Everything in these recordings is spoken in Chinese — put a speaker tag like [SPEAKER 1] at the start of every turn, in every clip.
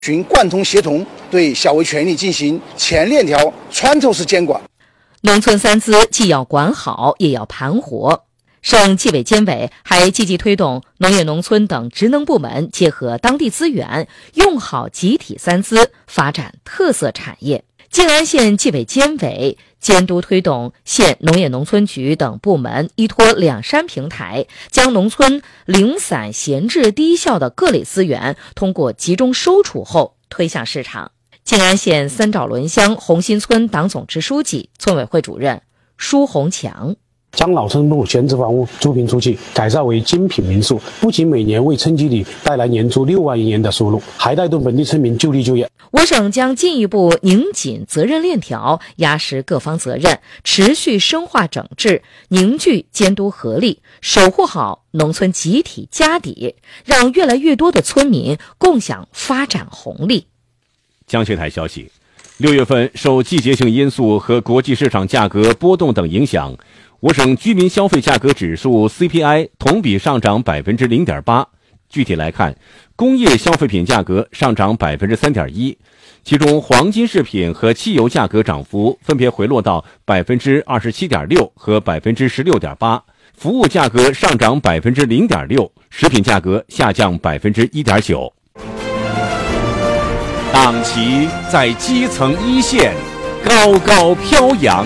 [SPEAKER 1] 均贯通协同，对小微权利进行前链条穿透式监管。
[SPEAKER 2] 农村三资既要管好，也要盘活。省纪委监委还积极推动农业农村等职能部门结合当地资源，用好集体三资，发展特色产业。静安县纪委监委监督推动县农业农村局等部门依托两山平台，将农村零散闲置低效的各类资源通过集中收储后推向市场。静安县三爪仑乡红新村党总支书记、村委会主任舒红强，
[SPEAKER 3] 将老村部闲置房屋租赁出去，改造为精品民宿，不仅每年为村集里带来年租6万余元的收入，还带动本地村民就地就业。
[SPEAKER 2] 我省将进一步拧紧责任链条，压实各方责任，持续深化整治，凝聚监督合力，守护好农村集体家底，让越来越多的村民共享发展红利。
[SPEAKER 4] 江西台消息，6月份受季节性因素和国际市场价格波动等影响，我省居民消费价格指数 CPI 同比上涨 0.8%。具体来看，工业消费品价格上涨 3.1%， 其中黄金饰品和汽油价格涨幅分别回落到 27.6% 和 16.8%， 服务价格上涨 0.6%， 食品价格下降 1.9%。党旗在基层一线高高飘扬。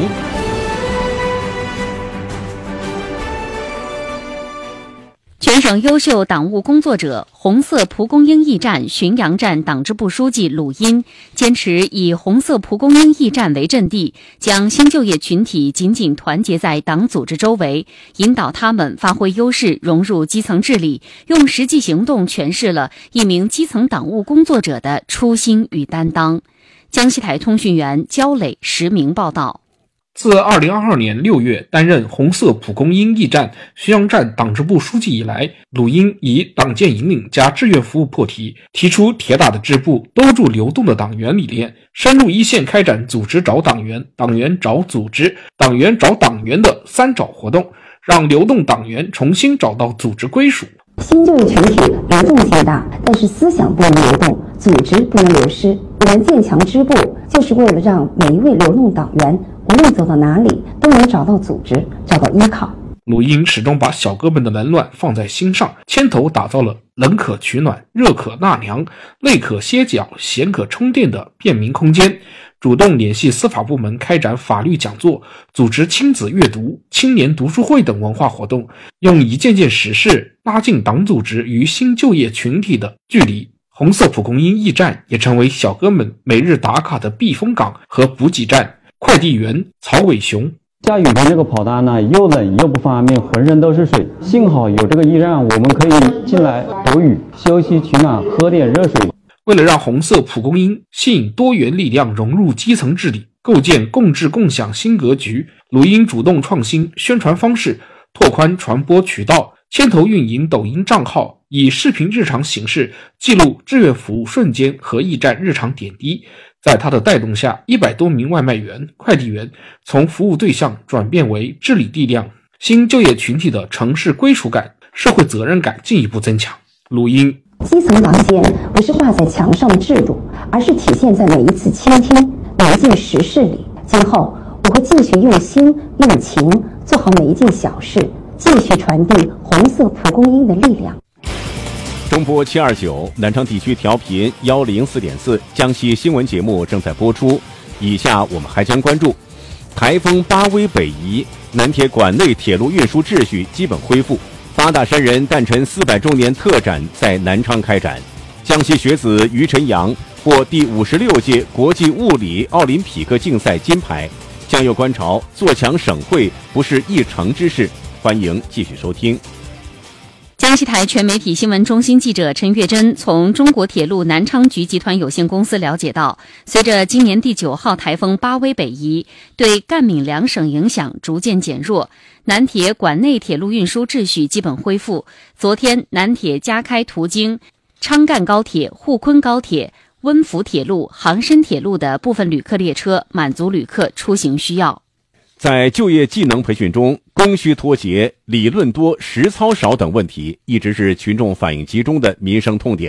[SPEAKER 5] 全省优秀党务工作者红色蒲公英驿站浔阳站党支部书记鲁音坚持以红色蒲公英驿站为阵地，将新就业群体紧紧团结在党组织周围，引导他们发挥优势，融入基层治理，用实际行动诠释了一名基层党务工作者的初心与担当。江西台通讯员焦磊实名报道。
[SPEAKER 6] 自2022年6月担任红色蒲公英驿站浔阳站党支部书记以来，鲁英以党建引领加志愿服务破题，提出铁打的支部、兜住流动的党员理念，深入一线开展组织找党员、党员找组织、党员找党员的三找活动，让流动党员重新找到组织归属。
[SPEAKER 7] 新就业群体流动性大，但是思想不能流动，组织不能流失。我们建强支部，就是为了让每一位流动党员无论走到哪里都能找到组织，找到依靠。
[SPEAKER 6] 鲁英始终把小哥们的冷暖放在心上，牵头打造了冷可取暖、热可纳凉、累可歇脚、闲可充电的便民空间，主动联系司法部门开展法律讲座，组织亲子阅读、青年读书会等文化活动，用一件件实事拉近党组织与新就业群体的距离。红色蒲公英驿站也成为小哥们每日打卡的避风港和补给站。快递员曹伟雄，
[SPEAKER 8] 下雨天这个跑单呢，又冷又不方便，浑身都是水。幸好有这个驿站，我们可以进来躲雨、休息取暖、喝点热水。
[SPEAKER 6] 为了让红色蒲公英吸引多元力量融入基层治理，构建共治共享新格局，鲁英主动创新宣传方式，拓宽传播渠道，牵头运营抖音账号，以视频日常形式记录志愿服务瞬间和驿站日常点滴。在他的带动下，100多名外卖员、快递员从服务对象转变为治理力量，新就业群体的城市归属感、社会责任感进一步增强。鲁英，
[SPEAKER 7] 基层党建不是挂在墙上的制度，而是体现在每一次倾听、每一件实事里。今后我会继续用心用情做好每一件小事，继续传递红色蒲公英的力量。
[SPEAKER 4] 中波729南昌地区调频104.4，江西新闻节目正在播出。以下我们还将关注：台风巴威北移，南铁管内铁路运输秩序基本恢复；八大山人诞辰400周年特展在南昌开展；江西学子于晨阳获第56届国际物理奥林匹克竞赛金牌。江右观潮，做强省会不是一城之事。欢迎继续收听。
[SPEAKER 5] 江西台全媒体新闻中心记者陈月珍从中国铁路南昌局集团有限公司了解到，随着今年第9号台风巴威北移，对赣闽两省影响逐渐减弱，南铁管内铁路运输秩序基本恢复。昨天，南铁加开途经昌赣高铁、沪昆高铁、温福铁路、杭深铁路的部分旅客列车，满足旅客出行需要。
[SPEAKER 4] 在就业技能培训中，供需脱节、理论多、实操少等问题一直是群众反映集中的民生痛点。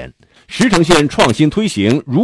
[SPEAKER 4] 石城县创新推行如